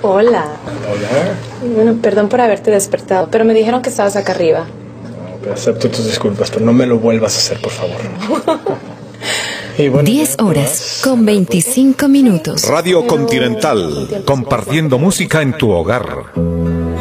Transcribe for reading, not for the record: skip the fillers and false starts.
Hola. Hola. Bueno, perdón por haberte despertado, pero me dijeron que estabas acá arriba. Acepto tus disculpas, pero no me lo vuelvas a hacer, por favor. Y bueno, 10 horas con 25 minutos. Radio Continental, compartiendo música en tu hogar.